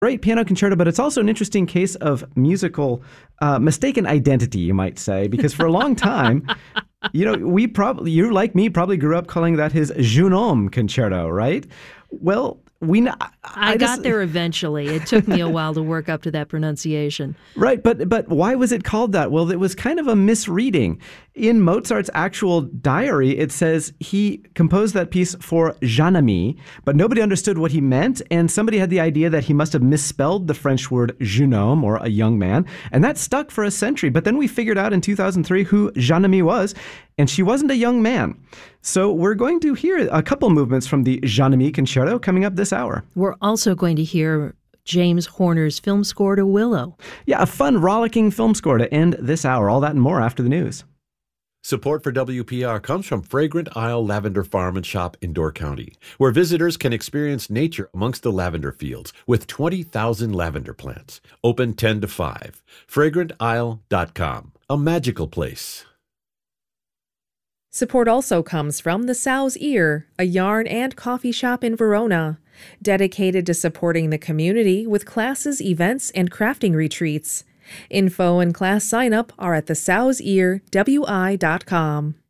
Great piano concerto, but it's also an interesting case of musical mistaken identity, you might say, because for a long time, you like me probably grew up calling that his Jeune Homme concerto, right? Well, I got there eventually. It took me a while to work up to that pronunciation. Right, but why was it called that? Well, it was kind of a misreading. In Mozart's actual diary, it says he composed that piece for Jean-Ami, but nobody understood what he meant, and somebody had the idea that he must have misspelled the French word jeune homme, or a young man, and that stuck for a century. But then we figured out in 2003 who Jean-Ami was, and she wasn't a young man. So we're going to hear a couple movements from the Jean-Ami concerto coming up this hour. We're also going to hear James Horner's film score to Willow. Yeah, a fun, rollicking film score to end this hour. All that and more after the news. Support for WPR comes from Fragrant Isle Lavender Farm and Shop in Door County, where visitors can experience nature amongst the lavender fields with 20,000 lavender plants. Open 10 to 5. FragrantIsle.com. A magical place. Support also comes from the Sow's Ear, a yarn and coffee shop in Verona, dedicated to supporting the community with classes, events, and crafting retreats. Info and class sign-up are at thesowsearwi.com.